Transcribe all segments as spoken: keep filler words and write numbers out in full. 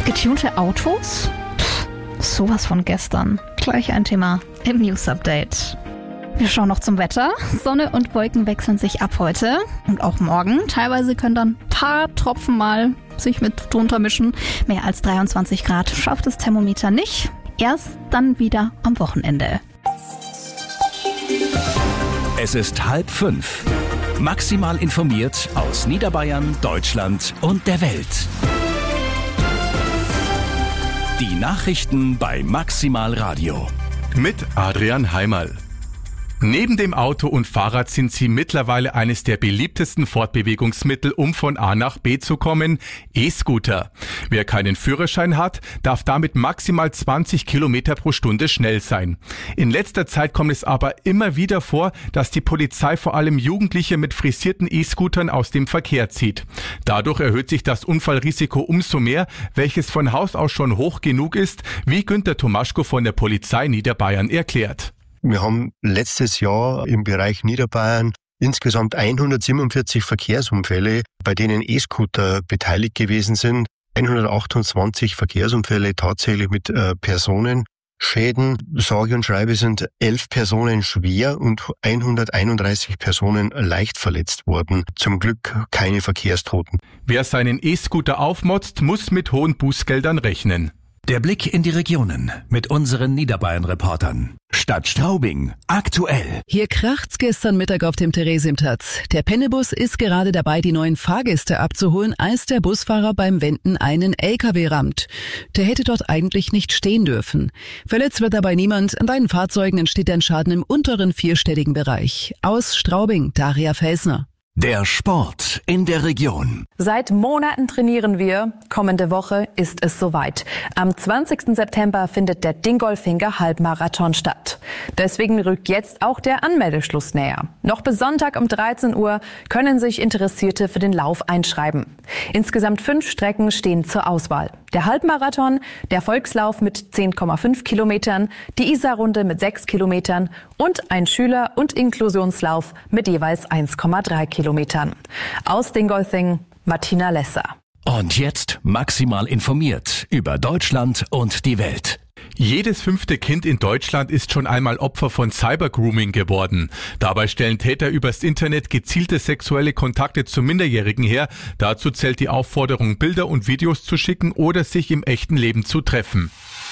Getunte Autos? Pff, sowas von gestern. Gleich ein Thema im News Update. Wir schauen noch zum Wetter. Sonne und Wolken wechseln sich ab heute und auch morgen. Teilweise können dann ein paar Tropfen mal sich mit drunter mischen. Mehr als dreiundzwanzig Grad schafft das Thermometer nicht. Erst dann wieder am Wochenende. Es ist halb fünf. Maximal informiert aus Niederbayern, Deutschland und der Welt. Die Nachrichten bei Maximal Radio. Mit Adrian Heimerl. Neben dem Auto und Fahrrad sind sie mittlerweile eines der beliebtesten Fortbewegungsmittel, um von A nach B zu kommen, E-Scooter. Wer keinen Führerschein hat, darf damit maximal zwanzig Kilometer pro Stunde schnell sein. In letzter Zeit kommt es aber immer wieder vor, dass die Polizei vor allem Jugendliche mit frisierten E-Scootern aus dem Verkehr zieht. Dadurch erhöht sich das Unfallrisiko umso mehr, welches von Haus aus schon hoch genug ist, wie Günter Tomaschko von der Polizei Niederbayern erklärt. Wir haben letztes Jahr im Bereich Niederbayern insgesamt hundertsiebenundvierzig Verkehrsunfälle, bei denen E-Scooter beteiligt gewesen sind. hundertachtundzwanzig Verkehrsunfälle tatsächlich mit äh, Personenschäden. Sage und schreibe sind elf Personen schwer und hunderteinunddreißig Personen leicht verletzt worden. Zum Glück keine Verkehrstoten. Wer seinen E-Scooter aufmotzt, muss mit hohen Bußgeldern rechnen. Der Blick in die Regionen mit unseren Niederbayern-Reportern. Stadt Straubing, aktuell. Hier kracht's gestern Mittag auf dem Theresienplatz. Der Pennebus ist gerade dabei, die neuen Fahrgäste abzuholen, als der Busfahrer beim Wenden einen L K W rammt. Der hätte dort eigentlich nicht stehen dürfen. Verletzt wird dabei niemand. An beiden Fahrzeugen entsteht ein Schaden im unteren vierstelligen Bereich. Aus Straubing, Daria Felsner. Der Sport in der Region. Seit Monaten trainieren wir. Kommende Woche ist es soweit. Am zwanzigsten September findet der Dingolfinger Halbmarathon statt. Deswegen rückt jetzt auch der Anmeldeschluss näher. Noch bis Sonntag um dreizehn Uhr können sich Interessierte für den Lauf einschreiben. Insgesamt fünf Strecken stehen zur Auswahl. Der Halbmarathon, der Volkslauf mit zehn Komma fünf Kilometern, die Isarrunde mit sechs Kilometern und ein Schüler- und Inklusionslauf mit jeweils eins Komma drei Kilometern. Aus Dingolfing, Martina Lesser. Und jetzt maximal informiert über Deutschland und die Welt. Jedes fünfte Kind in Deutschland ist schon einmal Opfer von Cybergrooming geworden. Dabei stellen Täter übers Internet gezielte sexuelle Kontakte zu Minderjährigen her. Dazu zählt die Aufforderung, Bilder und Videos zu schicken oder sich im echten Leben zu treffen.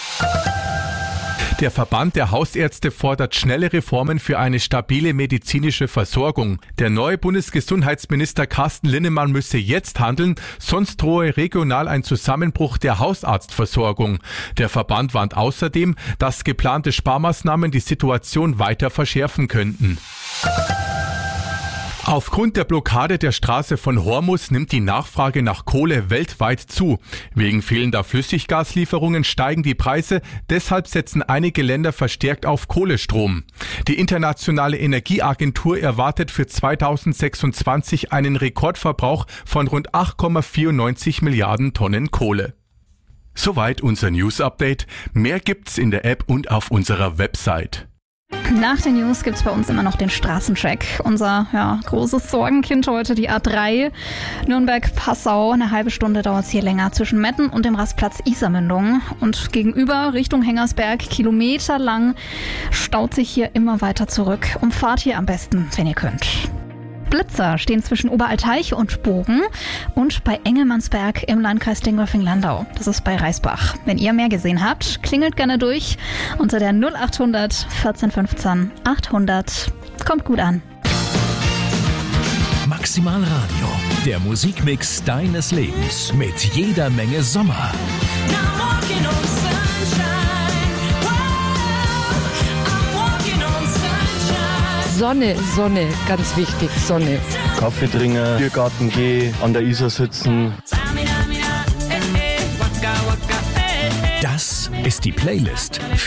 Der Verband der Hausärzte fordert schnelle Reformen für eine stabile medizinische Versorgung. Der neue Bundesgesundheitsminister Carsten Linnemann müsse jetzt handeln, sonst drohe regional ein Zusammenbruch der Hausarztversorgung. Der Verband warnt außerdem, dass geplante Sparmaßnahmen die Situation weiter verschärfen könnten. Aufgrund der Blockade der Straße von Hormus nimmt die Nachfrage nach Kohle weltweit zu. Wegen fehlender Flüssiggaslieferungen steigen die Preise, deshalb setzen einige Länder verstärkt auf Kohlestrom. Die Internationale Energieagentur erwartet für zweitausendsechsundzwanzig einen Rekordverbrauch von rund acht Komma vierundneunzig Milliarden Tonnen Kohle. Soweit unser News-Update. Mehr gibt's in der App und auf unserer Website. Nach den News gibt's bei uns immer noch den Straßencheck. Unser ja, großes Sorgenkind heute, die A drei. Nürnberg-Passau, eine halbe Stunde dauert's hier länger zwischen Metten und dem Rastplatz Isarmündung. Und gegenüber Richtung Hengersberg, kilometerlang, staut sich hier immer weiter zurück. Umfahrt hier am besten, wenn ihr könnt. Blitzer stehen zwischen Oberalteich und Bogen und bei Engelmannsberg im Landkreis Dingolfing-Landau. Das ist bei Reisbach. Wenn ihr mehr gesehen habt, klingelt gerne durch unter der null achthundert vierzehn fünfzehn achthundert. Kommt gut an. Maximal Radio, der Musikmix deines Lebens mit jeder Menge Sommer. Sonne, Sonne, ganz wichtig, Sonne. Kaffee trinken, Biergarten gehen, an der Isar sitzen. Das ist die Playlist